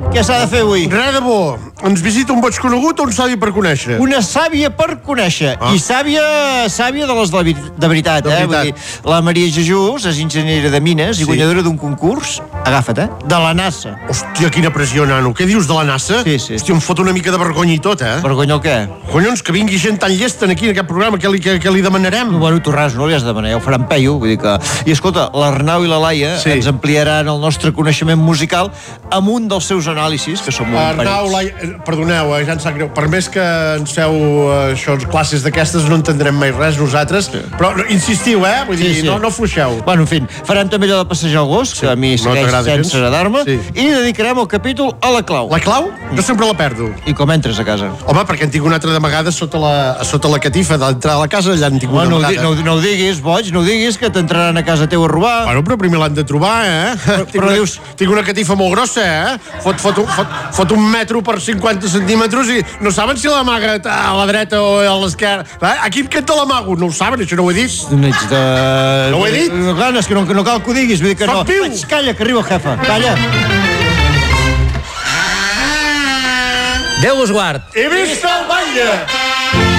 què s'ha de fer avui? Res de bo. Ens visita un boig conegut o un sàvia per conèixer? Una sàvia per conèixer. I sàvia de les de veritat, Vull dir, la Maria Jesús és enginyera de mines i guanyadora d'un concurs, agafa't, de la NASA. Hòstia, quina pressió, nano. Què dius de la NASA? Sí. Hòstia, em fot una mica de vergonya i tot, Vergonya el què? Collons, que vingui gent tan llesta aquí en aquest programa, què li demanarem? Bueno, tu res, no li has de demanar, ja ho faran peio, vull dir que... I escolta, l'Arnau i la Laia ens ampliaran el nostre coneixement musical amb un dels seus anàlisis, que són molt Arnau, Laia, perdoneu, ja em sap greu. Per més que ens feu classes d'aquestes, no entendrem mai res nosaltres, però insistiu, vull dir, no fluixeu. Bueno, en fi, farem també allò de passejar el gos, que a mi segueix sense agradar-me, i dedicarem el capítol a la clau. La clau? Jo sempre la perdo. I com entres a casa? Home, perquè en tinc una altra d'amagada sota la catifa d'entrar a la casa, allà en tinc una amagada. No ho diguis, boig, no ho diguis, que t'entraran a casa teu a robar. Bueno, però primer l'han de trobar, Però dius... Tinc una catifa molt grossa, Fot 1 metro per 50 centímetres i no saben si l'amaga a la dreta o a l'esquerra. A quin cantó l'amago? No ho saben, això no ho he dit. No ho he dit? Clar, és que no cal que ho diguis, vull dir que no. Calla, que arriba el jefe, calla. Déu us guard. He vist el batlle!